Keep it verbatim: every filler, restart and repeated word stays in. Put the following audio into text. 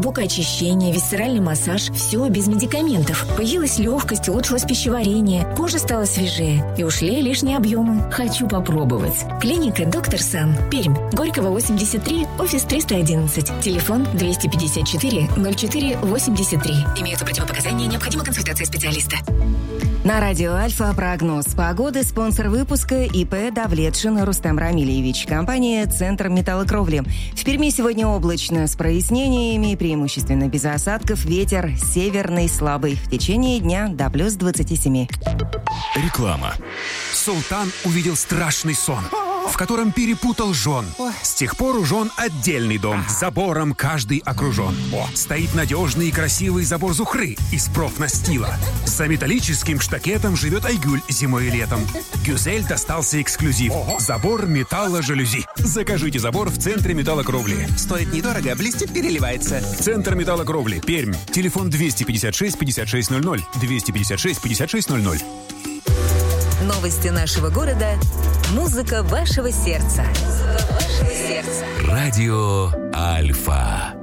бокоочищение, висцеральный массаж – все без медикаментов. Появилась легкость, улучшилось пищеварение, кожа стала свежее и ушли лишние объемы. Хочу попробовать. Клиника «Доктор Сан», Пермь, Горького, восемьдесят три, офис триста одиннадцать, телефон двести пятьдесят четыре ноль четыре восемьдесят три. Имеются противопоказания, необходима консультация специалиста. На радио «Альфа» прогноз погоды. Спонсор выпуска ИП Давлетшин Рустам Рамильевич. Компания «Центр металлокровли». В Перми сегодня облачно с прояснениями, преимущественно без осадков. Ветер северный слабый. В течение дня до плюс двадцати семи. Реклама. Султан увидел страшный сон, в котором перепутал жен. С тех пор у жен отдельный дом. Забором каждый окружен. О, стоит надежный и красивый забор Зухры из профнастила. За металлическим штакетом живет Айгуль зимой и летом. Гюзель достался эксклюзив. Забор металло-жалюзи. Закажите забор в Центре металлокровли. Стоит недорого, блестит, переливается. Центр металлокровли. Пермь. Телефон двести пятьдесят шесть пятьдесят шесть ноль ноль. двести пятьдесят шесть пятьдесят шесть ноль ноль. Новости нашего города. Музыка вашего сердца. Музыка вашего сердца. Радио Альфа.